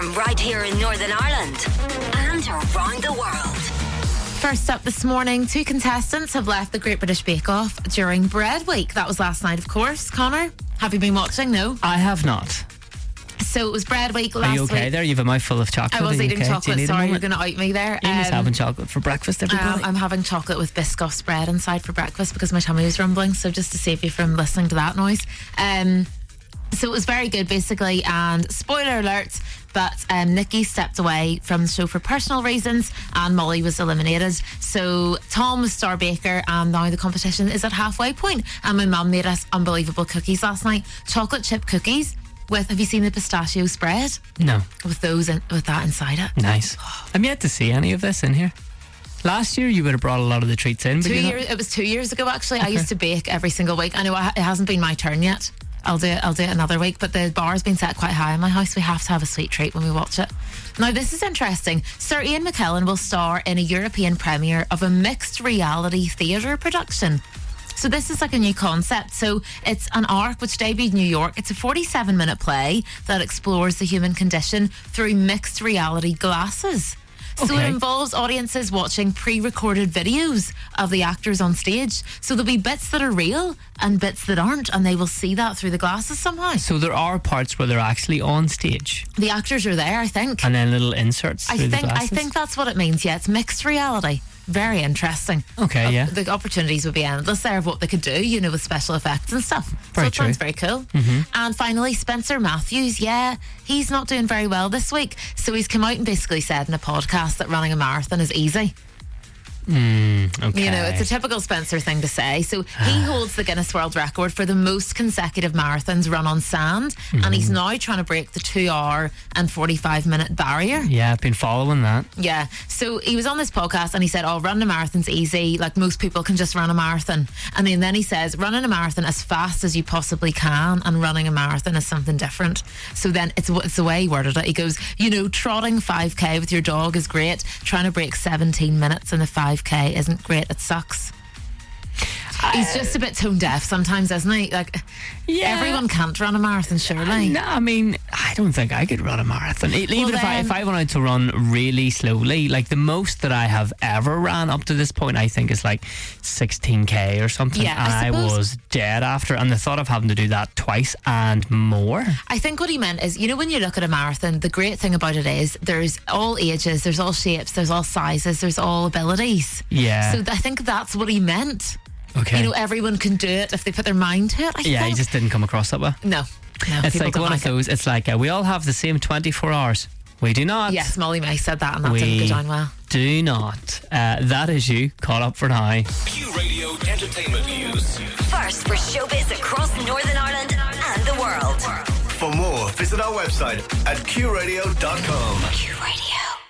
Right here in Northern Ireland and around the world. First up this morning, 2 contestants have left the Great British Bake Off during Bread Week. That was last night, of course. Connor, have you been watching? No? I have not. So it was Bread Week last week. Are you okay there? You have a mouthful of chocolate. I was eating chocolate. Sorry, you're going to out me there. Ian's having chocolate for breakfast, everybody. I'm having chocolate with Biscoff bread inside for breakfast because my tummy was rumbling. So just to save you from listening to that noise. So it was very good, basically. And spoiler alert, but Nikki stepped away from the show for personal reasons and Molly was eliminated. So Tom was star baker and now the competition is at halfway point. And my mum made us unbelievable cookies last night. Chocolate chip cookies with, have you seen the pistachio spread? No. With that inside it. Nice. I'm yet to see any of this in here. Last year you would have brought a lot of the treats in. But it was 2 years ago actually. Okay. I used to bake every single week. I know it hasn't been my turn yet. I'll do it another week, but the bar's been set quite high in my house. We have to have a sweet treat when we watch it. Now, this is interesting. Sir Ian McKellen will star in a European premiere of a mixed reality theatre production. So this is like a new concept. So it's an arc which debuted in New York. It's a 47-minute play that explores the human condition through mixed reality glasses. So it involves audiences watching pre-recorded videos of the actors on stage. So there'll be bits that are real and bits that aren't, and they will see that through the glasses somehow. So there are parts where they're actually on stage. The actors are there, I think. And then little inserts through the glasses. I think that's what it means, yeah. It's mixed reality. Very interesting. Okay, yeah. The opportunities would be endless there of what they could do, you know, with special effects and stuff. Very so it true. sounds very cool. And finally, Spencer Matthews, he's not doing very well this week. So he's come out and basically said in a podcast that running a marathon is easy. Okay. You know, it's a typical Spencer thing to say. So he holds the Guinness World Record for the most consecutive marathons run on sand, and he's now trying to break the 2 hour and 45-minute barrier. Yeah, I've been following that. Yeah, so he was on this podcast and he said, running a marathon's easy, like most people can just run a marathon. And then he says, running a marathon as fast as you possibly can and running a marathon is something different. So then it's the way he worded it. He goes, you know, trotting 5k with your dog is great. Trying to break 17 minutes in the 5k isn't great, it sucks. He's just a bit tone deaf sometimes, isn't he? Like, everyone can't run a marathon, surely. No, I mean, I don't think I could run a marathon. Even if I wanted to run really slowly, like the most that I have ever ran up to this point, I think is like 16k or something. Yeah, and I was dead after. And the thought of having to do that twice and more. I think what he meant is, you know, when you look at a marathon, the great thing about it is there's all ages, there's all shapes, there's all sizes, there's all abilities. Yeah. So I think that's what he meant. Okay. You know, everyone can do it if they put their mind to it. I think. He just didn't come across that way. No. It's like one of those, it's like we all have the same 24 hours. We do not. Yes, Molly May said that and that didn't go down well. Do not. That is you caught up for now. Q Radio Entertainment News. First for showbiz across Northern Ireland and the world. For more, visit our website at qradio.com. Q Radio.